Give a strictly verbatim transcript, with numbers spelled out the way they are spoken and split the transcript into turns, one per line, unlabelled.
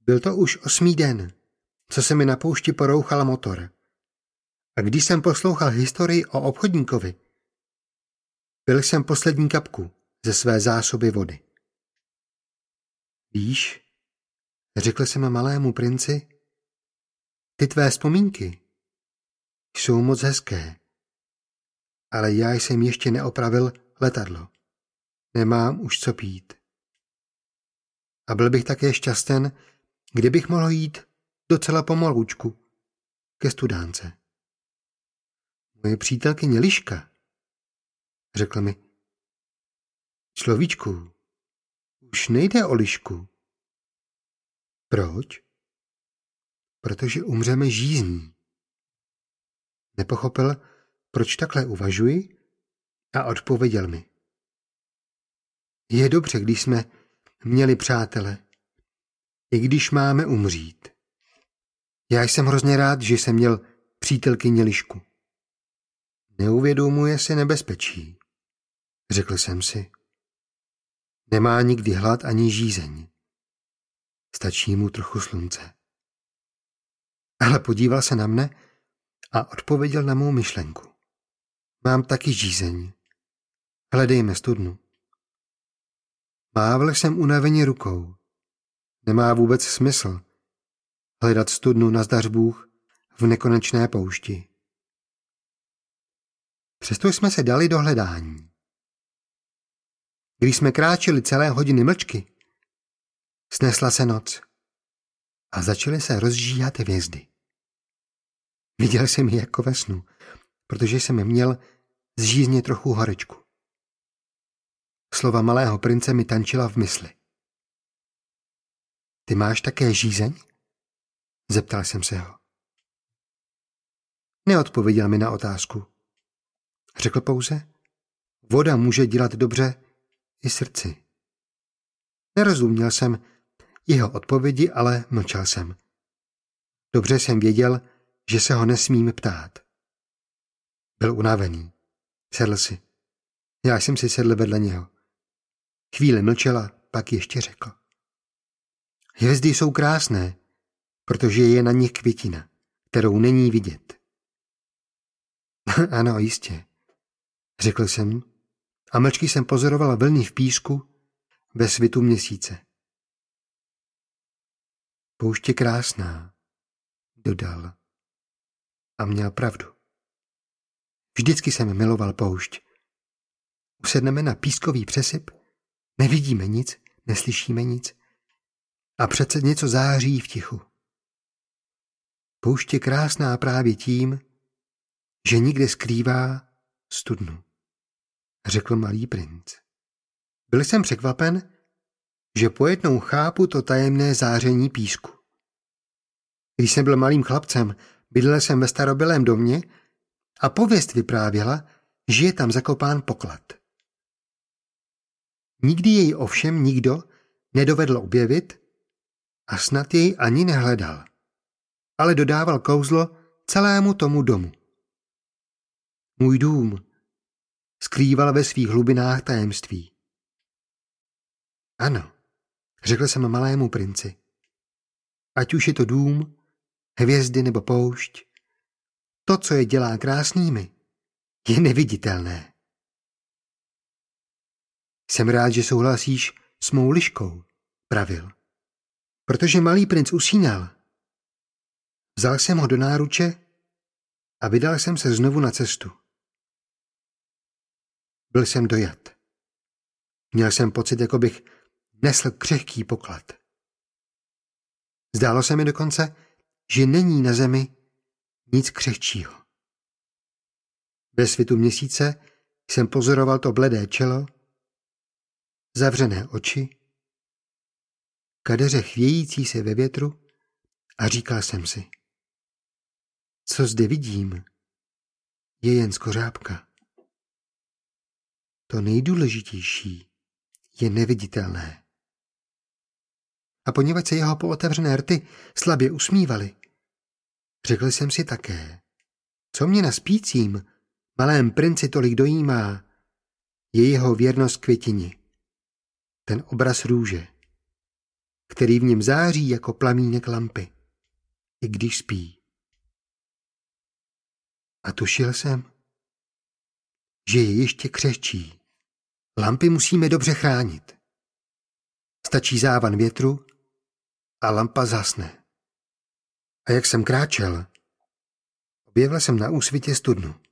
Byl to už osmý den, co se mi na poušti porouchal motor. A když jsem poslouchal historii o obchodníkovi, pil jsem poslední kapku ze své zásoby vody. Víš, řekl jsem malému princi, ty tvé vzpomínky jsou moc hezké, ale já jsem ještě neopravil letadlo. Nemám už co pít. A byl bych také šťasten, kdybych mohl jít docela pomalučku ke studánce. Moje přítelkyně Liška řekl mi, človíčku, už nejde o Lišku. Proč? Protože umřeme žízní. Nepochopil, proč takhle uvažuji a odpověděl mi. Je dobře, když jsme měli přátele, i když máme umřít. Já jsem hrozně rád, že jsem měl přítelkyni Lišku. Neuvědomuje si nebezpečí, řekl jsem si. Nemá nikdy hlad ani žízeň. Stačí mu trochu slunce. Ale podíval se na mne a odpověděl na mou myšlenku. Mám taky žízeň. Hledejme studnu. Mávl jsem unaveně rukou. Nemá vůbec smysl hledat studnu nazdař Bůh v nekonečné poušti. Přesto jsme se dali do hledání. Když jsme kráčeli celé hodiny mlčky, snesla se noc a začaly se rozžíhat hvězdy. Viděl jsem je jako ve snu, protože jsem měl z žízně trochu horečku. Slova malého prince mi tančila v mysli. Ty máš také žízeň? Zeptal jsem se ho. Neodpověděl mi na otázku. Řekl pouze, voda může dělat dobře i srdci. Nerozuměl jsem jeho odpovědi, ale mlčel jsem. Dobře jsem věděl, že se ho nesmím ptát. Byl unavený. Sedl si. Já jsem si sedl vedle něho. Chvíli mlčela, pak ještě řekl. Hvězdy jsou krásné, protože je na nich květina, kterou není vidět. Ano, jistě, řekl jsem a mlčky jsem pozoroval vlny v písku ve svitu měsíce. Poušť je krásná, dodal. A měl pravdu. Vždycky jsem miloval poušť. Usedneme na pískový přesyp, nevidíme nic, neslyšíme nic a přece něco září v tichu. Poušť je krásná právě tím, že nikde skrývá studnu, řekl malý princ. Byl jsem překvapen, že pojednou chápu to tajemné záření písku. Když jsem byl malým chlapcem, bydlel jsem ve starobylém domě a pověst vyprávěla, že je tam zakopán poklad. Nikdy jej ovšem nikdo nedovedl objevit a snad jej ani nehledal, ale dodával kouzlo celému tomu domu. Můj dům skrýval ve svých hlubinách tajemství. Ano, řekl jsem malému princi. Ať už je to dům, hvězdy nebo poušť, to, co je dělá krásnými, je neviditelné. Jsem rád, že souhlasíš s mou Liškou, pravil. Protože malý princ usínal. Vzal jsem ho do náruče a vydal jsem se znovu na cestu. Byl jsem dojat. Měl jsem pocit, jako bych nesl křehký poklad. Zdálo se mi dokonce, že není na zemi nic křehčího. Ve svitu měsíce jsem pozoroval to bledé čelo, zavřené oči, kadeře chvějící se ve větru a říkal jsem si, co zde vidím, je jen skořápka. To nejdůležitější je neviditelné. A poněvadž se jeho pootevřené rty slabě usmívaly, řekl jsem si také, co mě na spícím malém princi tolik dojímá, je jeho věrnost květině, ten obraz růže, který v něm září jako plamínek lampy, i když spí. A tušil jsem, že je ještě křehčí. Lampy musíme dobře chránit. Stačí závan větru a lampa zhasne. A jak jsem kráčel, objevil jsem na úsvitě studnu.